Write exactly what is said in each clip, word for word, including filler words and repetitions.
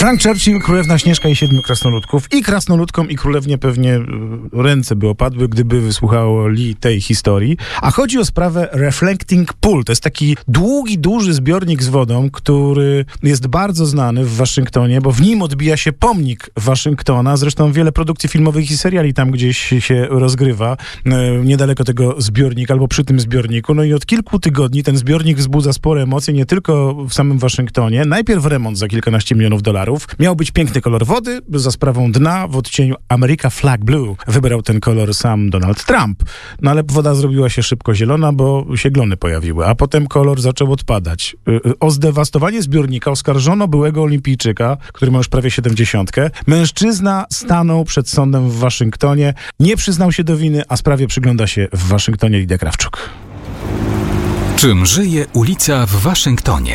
Frank Churchill, Królewna Śnieżka i Siedmiu Krasnoludków. I krasnoludkom, i królewnie pewnie ręce by opadły, gdyby wysłuchali tej historii. A chodzi o sprawę Reflecting Pool. To jest taki długi, duży zbiornik z wodą, który jest bardzo znany w Waszyngtonie, bo w nim odbija się pomnik Waszyngtona. Zresztą wiele produkcji filmowych i seriali tam gdzieś się rozgrywa, niedaleko tego zbiornika, albo przy tym zbiorniku. No i od kilku tygodni ten zbiornik wzbudza spore emocje, nie tylko w samym Waszyngtonie. Najpierw remont za kilkanaście milionów dolarów. Miał być piękny kolor wody, za sprawą dna w odcieniu America Flag Blue. Wybrał ten kolor sam Donald Trump. No ale woda zrobiła się szybko zielona, bo się glony pojawiły, a potem kolor zaczął odpadać. O zdewastowanie zbiornika oskarżono byłego olimpijczyka, który ma już prawie siedemdziesiątkę. Mężczyzna stanął przed sądem w Waszyngtonie, nie przyznał się do winy, a sprawie przygląda się w Waszyngtonie Lidia Krawczuk. Czym żyje ulica w Waszyngtonie?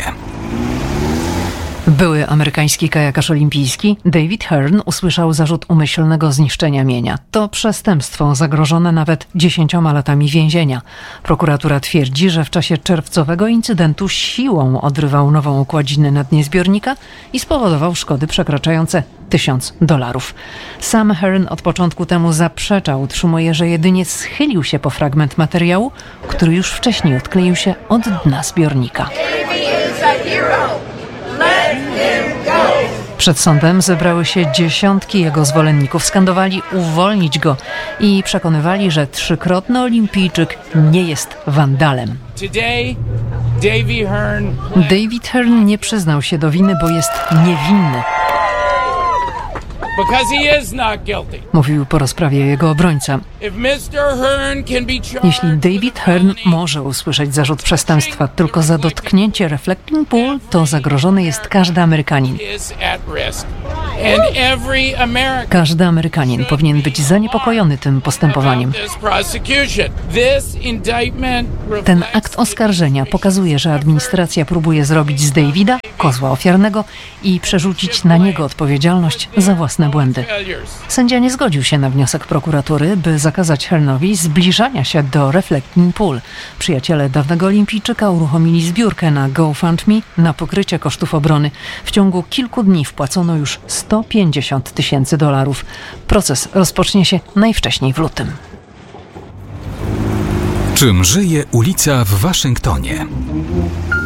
Były amerykański kajakarz olimpijski David Hearn usłyszał zarzut umyślnego zniszczenia mienia. To przestępstwo zagrożone nawet dziesięcioma latami więzienia. Prokuratura twierdzi, że w czasie czerwcowego incydentu siłą odrywał nową okładzinę na dnie zbiornika i spowodował szkody przekraczające tysiąc dolarów. Sam Hearn od początku temu zaprzeczał, utrzymuje, że jedynie schylił się po fragment materiału, który już wcześniej odkleił się od dna zbiornika. Przed sądem zebrały się dziesiątki jego zwolenników. Skandowali uwolnić go i przekonywali, że trzykrotny olimpijczyk nie jest wandalem. David Hearn nie przyznał się do winy, bo jest niewinny. Mówił po rozprawie jego obrońca. Jeśli David Hearn może usłyszeć zarzut przestępstwa tylko za dotknięcie Reflecting Pool, to zagrożony jest każdy Amerykanin. Każdy Amerykanin powinien być zaniepokojony tym postępowaniem. Ten akt oskarżenia pokazuje, że administracja próbuje zrobić z Davida kozła ofiarnego i przerzucić na niego odpowiedzialność za własne błędy. Sędzia nie zgodził się na wniosek prokuratury, by zakazać Hearnowi zbliżania się do Reflecting Pool. Przyjaciele dawnego olimpijczyka uruchomili zbiórkę na GoFundMe na pokrycie kosztów obrony. W ciągu kilku dni wpłacono już sto pięćdziesiąt tysięcy dolarów. Proces rozpocznie się najwcześniej w lutym. Czym żyje ulica w Waszyngtonie?